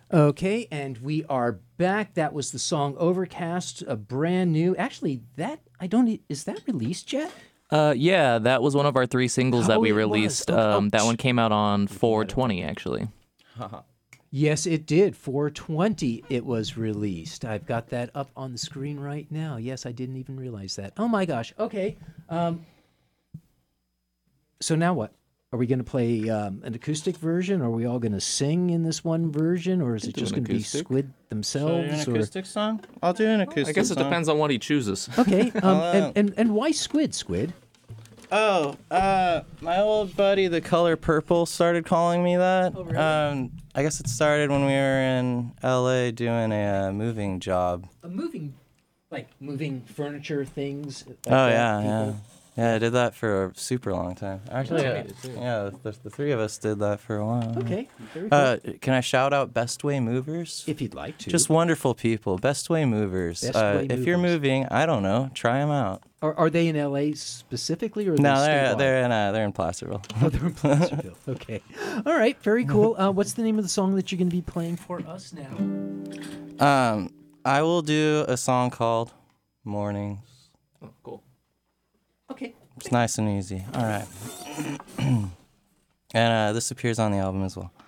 Okay, and we are back. That was the song Overcast, a brand new. Actually, that I don't. Is that released yet? Yeah, that was one of our three singles that Oh, we it was. released. Okay. Oh, That one came out on 420, actually. yes, it did. 420 it was released. I've got that up on the screen right now. Yes, I didn't even realize that. Oh my gosh. Okay. So now what? Are we going to play an acoustic version? Are we all going to sing in this one version, or is it do just an going to be acoustic. Squid Should I do themselves? an acoustic song? I'll do an acoustic I guess it song. depends on what he chooses. Okay. I'll, And why Squid? Squid? Oh, my old buddy, the color purple, started calling me that. Oh, really? I guess it started when we were in LA doing a moving job. Moving furniture things. Like Oh that, yeah, people? yeah. I did that for a super long time. Actually, Yeah, I did too. yeah, the three of us did that for a while. Okay. Very cool. Can I shout out Best Way Movers? If you'd like to. Just wonderful people. Best Way Movers. Best Way If you're Movers. moving, I don't know, try them out. Are they in LA specifically, or are No, they they're in Placerville. Oh, they're in Placerville. Okay. All right. Very cool. What's the name of the song that you're going to be playing for us now? I will do a song called Mornings. Oh, cool. Okay. It's nice and easy. All right. And this appears on the album as well.